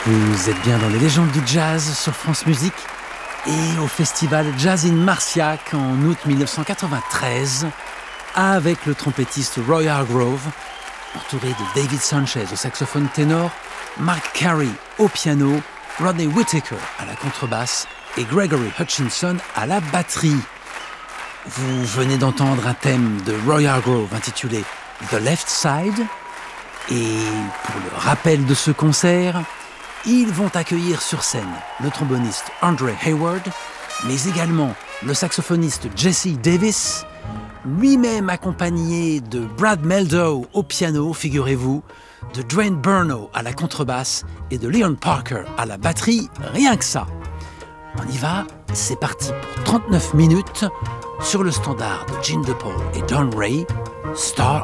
Vous êtes bien dans les légendes du jazz sur France Musique et au festival Jazz in Marciac en août 1993 avec le trompettiste Roy Hargrove, entouré de David Sanchez au saxophone ténor, Mark Carey au piano, Rodney Whittaker à la contrebasse et Gregory Hutchinson à la batterie. Vous venez d'entendre un thème de Roy Hargrove intitulé The Left Side. Et pour le rappel de ce concert, ils vont accueillir sur scène le tromboniste Andre Hayward, mais également le saxophoniste Jesse Davis, lui-même accompagné de Brad Meldow au piano, figurez-vous, de Dwayne Burno à la contrebasse et de Leon Parker à la batterie, rien que ça. On y va, c'est parti pour 39 minutes sur le standard de Gene DePaul et Don Ray, Star